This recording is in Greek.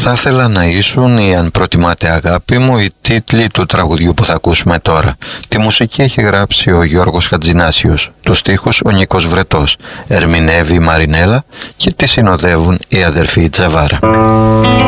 Θα ήθελα να ήσουν ή αν προτιμάτε αγάπη μου οι τίτλοι του τραγουδιού που θα ακούσουμε τώρα. Τη μουσική έχει γράψει ο Γιώργος Χατζηνάσιος, τους στίχους ο Νίκος Βρετός, ερμηνεύει η Μαρινέλα και τη συνοδεύουν οι αδερφοί Τζαβάρα.